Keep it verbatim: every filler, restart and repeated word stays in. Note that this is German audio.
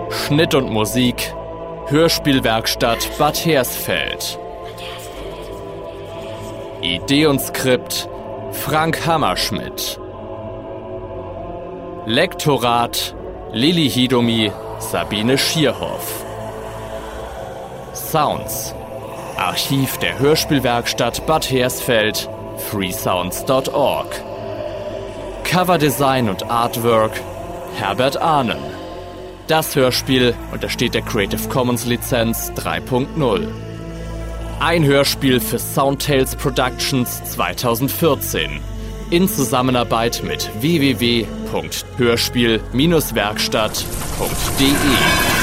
Schnitt und Musik Hörspielwerkstatt Bad Hersfeld. Idee und Skript Frank Hammerschmidt. Lektorat Lilly Hidomi, Sabine Schierhoff. Sounds Archiv der Hörspielwerkstatt Bad Hersfeld, freesounds punkt org. Coverdesign und Artwork Herbert Ahnen. Das Hörspiel untersteht der Creative Commons Lizenz drei Punkt null. Ein Hörspiel für Soundtales Productions zweitausendvierzehn in Zusammenarbeit mit w w w punkt hörspiel Bindestrich werkstatt punkt d e.